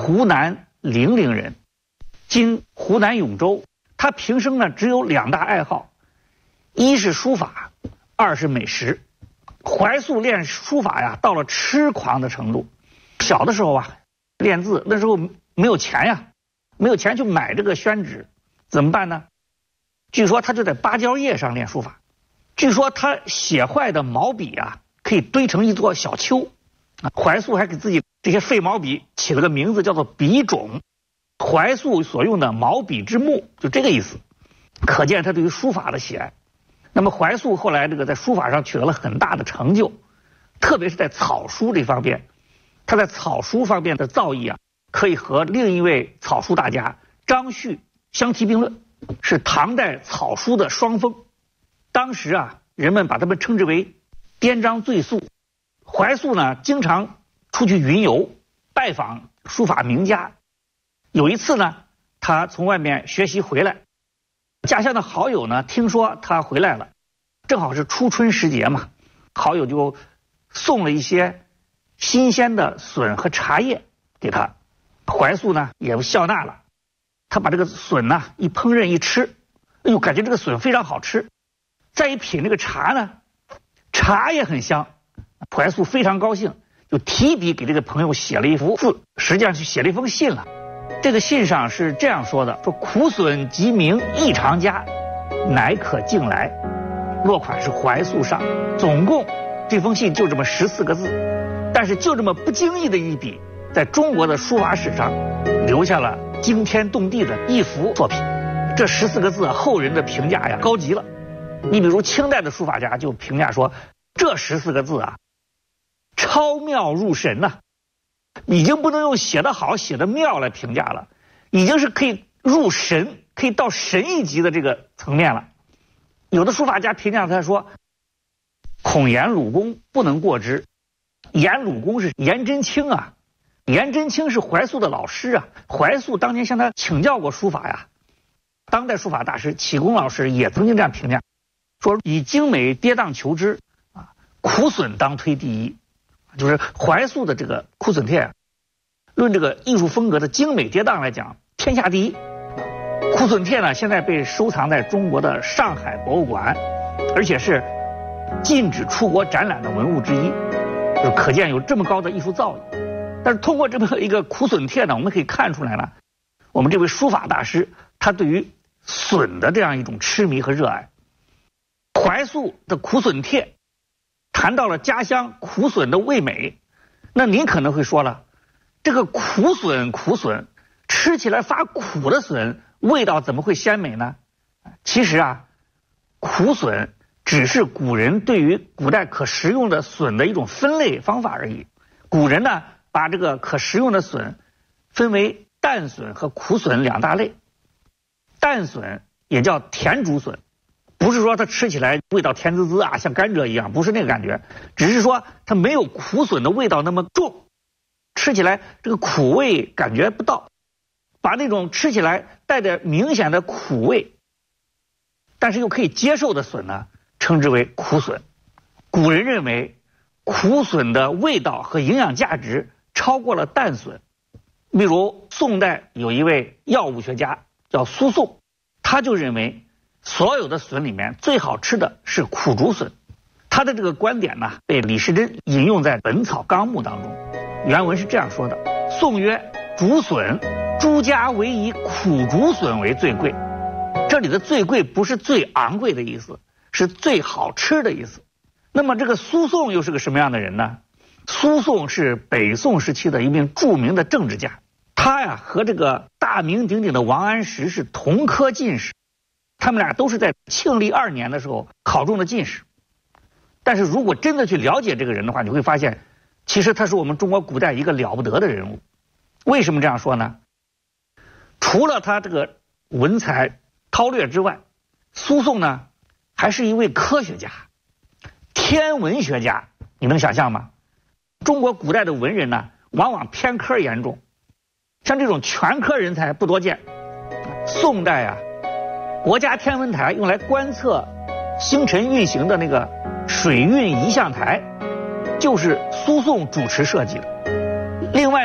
湖南零陵人，今湖南永州。他平生呢只有2大爱好，一是书法，二是美食。怀素练书法呀，到了痴狂的程度。小的时候啊，练字那时候没有钱呀，没有钱去买这个宣纸，怎么办呢？据说他就在芭蕉叶上练书法。据说他写坏的毛笔啊，可以堆成一座小丘。怀素还给自己这些废毛笔起了个名字，叫做笔种。怀素所用的毛笔之目，就这个意思，可见他对于书法的喜爱。那么怀素后来在书法上取得了很大的成就，特别是在草书这方面，他在草书方面的造诣啊，可以和另一位草书大家张旭相提并论，是唐代草书的双峰。当时啊，人们把他们称之为颠章醉素。怀素呢，经常出去云游，拜访书法名家。有一次呢，他从外面学习回来，家乡的好友呢听说他回来了，正好是初春时节嘛，好友就送了一些新鲜的笋和茶叶给他。怀素呢也笑纳了，他把这个笋呢一烹饪一吃，哎呦，感觉这个笋非常好吃。再一品这个茶呢，茶也很香。怀素非常高兴，就提笔给这个朋友写了一幅字，实际上是写了一封信了。这个信上是这样说的，说苦笋即名异常佳，乃可敬来。落款是怀素上。总共这封信就这么14个字，但是就这么不经意的一笔，在中国的书法史上留下了惊天动地的一幅作品。这14个字后人的评价呀高极了。你比如清代的书法家就评价说，这14个字啊超妙入神呐，已经不能用写得好写得妙来评价了，已经是可以入神，可以到神一级的这个层面了。有的书法家评价他说，孔颜鲁公不能过之。颜鲁公是颜真卿啊，颜真卿是怀素的老师啊，怀素当年向他请教过书法呀。当代书法大师启功老师也曾经这样评价，说以精美跌宕求之啊，苦笋当推第一。就是怀素的这个苦笋帖啊，论这个艺术风格的精美跌宕来讲，天下第一。苦笋帖呢，现在被收藏在中国的上海博物馆，而且是禁止出国展览的文物之一，就可见有这么高的艺术造诣。但是通过这么一个苦笋帖呢，我们可以看出来呢，我们这位书法大师他对于笋的这样一种痴迷和热爱。怀素的苦笋帖谈到了家乡苦笋的味美，那您可能会说了，这个苦笋吃起来发苦的笋，味道怎么会鲜美呢？其实啊，苦笋只是古人对于古代可食用的笋的一种分类方法而已。古人呢，把这个可食用的笋分为淡笋和苦笋2大类。淡笋也叫甜竹笋，不是说它吃起来味道甜滋滋啊，像甘蔗一样，不是那个感觉，只是说它没有苦笋的味道那么重，吃起来这个苦味感觉不到，把那种吃起来带着明显的苦味但是又可以接受的笋呢，称之为苦笋。古人认为苦笋的味道和营养价值超过了淡笋。例如宋代有一位药物学家叫苏颂，他就认为所有的笋里面最好吃的是苦竹笋。他的这个观点呢，被李时珍引用在《本草纲目》当中。原文是这样说的：宋曰，竹笋，诸家唯以苦竹笋为最贵。这里的最贵不是最昂贵的意思，是最好吃的意思。那么这个苏颂又是个什么样的人呢？苏颂是北宋时期的一名著名的政治家，他呀和这个大名鼎鼎的王安石是同科进士，他们俩都是在庆历2年的时候考中的进士。但是如果真的去了解这个人的话，你会发现其实他是我们中国古代一个了不得的人物。为什么这样说呢？除了他这个文采韬略之外，苏颂呢还是一位科学家、天文学家。你能想象吗？中国古代的文人呢往往偏科严重，像这种全科人才不多见。宋代啊，国家天文台用来观测星辰运行的那个水运仪象台就是苏颂主持设计的。另外呢，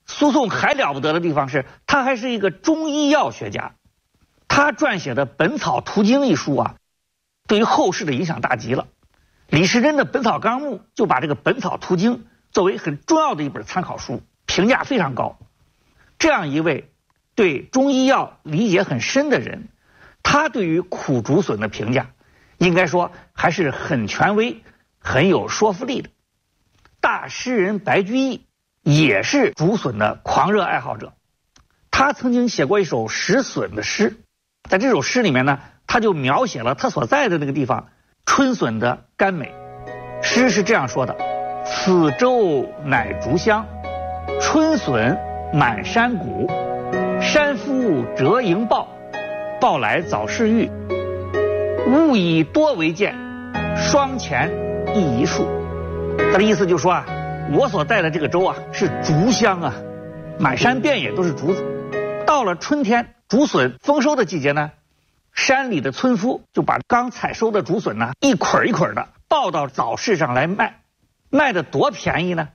苏颂还了不得的地方是，他还是一个中医药学家。他撰写的《本草图经》一书啊，对于后世的影响大极了。李时珍的《本草纲目》就把这个《本草图经》作为很重要的一本参考书，评价非常高。这样一位对中医药理解很深的人，他对于苦竹笋的评价，应该说还是很权威、很有说服力的。大诗人白居易也是竹笋的狂热爱好者，他曾经写过一首食笋的诗，在这首诗里面呢，他就描写了他所在的那个地方春笋的甘美。诗是这样说的：此洲乃竹乡，春笋满山谷，山夫折营抱，抱来早逝欲，物以多为贱，双前一一树。他的意思就是说啊，我所在的这个州啊是竹乡啊，满山遍野都是竹子。到了春天竹笋丰收的季节呢，山里的村夫就把刚采收的竹笋呢一捆一捆的抱到早市上来卖，卖的多便宜呢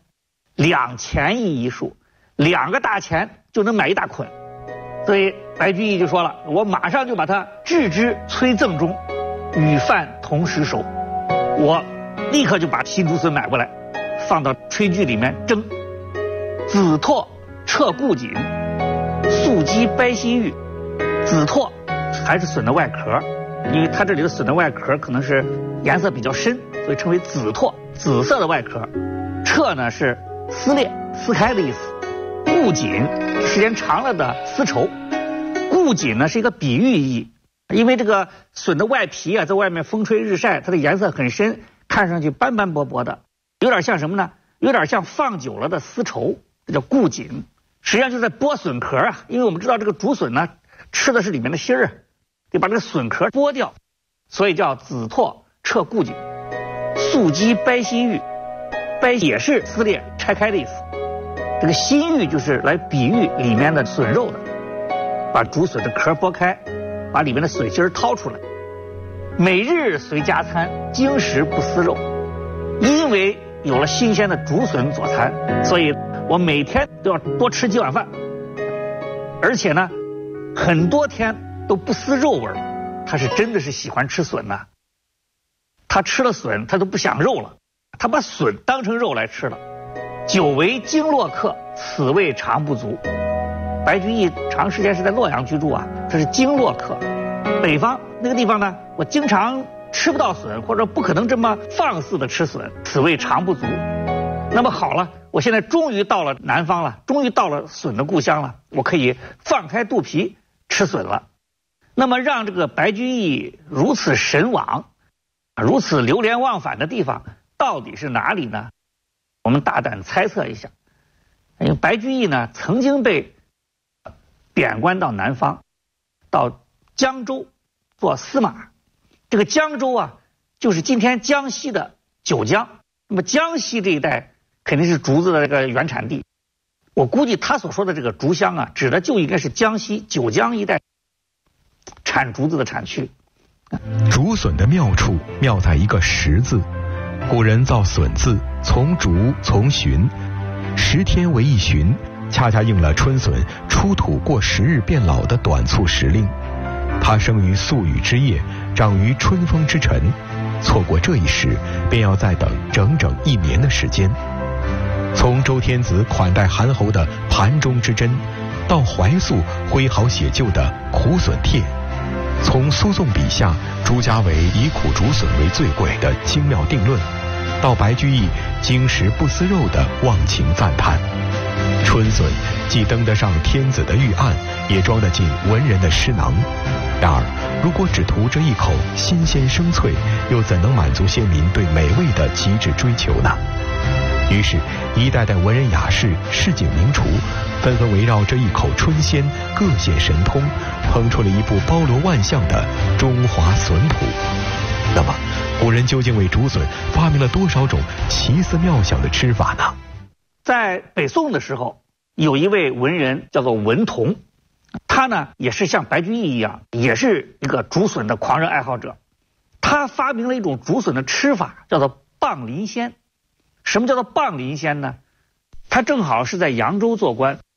，2钱一束，2个大钱就能买一大捆。所以白居易就说了，我马上就把它置之催赠中，与饭同时熟。我立刻就把新竹笋买过来，放到炊具里面蒸。紫拓彻固锦，素鸡掰西玉。紫拓还是笋的外壳，因为它这里的笋的外壳可能是颜色比较深，所以称为紫拓，紫色的外壳。彻呢是撕裂、撕开的意思。固锦时间长了的丝绸。固锦呢是一个比喻意义，因为这个笋的外皮啊，在外面风吹日晒，它的颜色很深，看上去斑斑驳驳的，有点像什么呢？有点像放久了的丝绸，这叫固锦。实际上就在剥笋壳啊，因为我们知道这个竹笋呢，吃的是里面的芯儿，得把这个笋壳剥掉，所以叫紫拓彻固锦。素鸡掰西玉，掰也是撕裂拆开的意思。这个西玉就是来比喻里面的笋肉的，把竹笋的壳剥开，把里面的笋芯掏出来。每日随加餐，经食不思肉。因为有了新鲜的竹笋佐餐，所以我每天都要多吃几碗饭，而且呢很多天都不思肉味了。他是真的是喜欢吃笋呐，他吃了笋他都不想肉了，他把笋当成肉来吃了。久为经络客，此味常不足。白居易长时间是在洛阳居住啊，这是经络客。北方那个地方呢，我经常吃不到笋，或者不可能这么放肆的吃笋，此味常不足。那么好了，我现在终于到了南方了，终于到了笋的故乡了，我可以放开肚皮吃笋了。那么让这个白居易如此神往，如此流连忘返的地方到底是哪里呢？我们大胆猜测一下，因为白居易呢曾经被贬官到南方，到江州做司马。这个江州啊，就是今天江西的九江。那么江西这一带肯定是竹子的这个原产地，我估计他所说的这个竹乡啊，指的就应该是江西九江一带产竹子的产区。 竹笋的妙处妙在一个食字，古人造笋字从竹从旬，10天为一旬，恰恰应了春笋出土过10日变老的短促时令。它生于宿雨之夜，长于春风之晨，错过这一时，便要再等整整1年的时间。从周天子款待韩侯的盘中之针，到怀素挥毫写就的苦笋帖，从苏颂笔下朱家伟以苦竹笋为最贵的精妙定论，到白居易经食不思肉的忘情赞叹。春笋既登得上天子的御案，也装得进文人的诗囊。然而如果只图这一口新鲜生脆，又怎能满足先民对美味的极致追求呢？于是一代代文人雅士、市井名厨纷纷围绕这一口春鲜各显神通，烹出了一部包罗万象的中华笋谱。那么古人究竟为竹笋发明了多少种奇思妙想的吃法呢？ 在北宋的时候，有一位文人叫做文同，他呢也是像白居易一样，也是一个竹笋的狂热爱好者。他发明了一种竹笋的吃法，叫做棒鳞鲜。什么叫做棒鳞鲜呢？他正好是在扬州做官，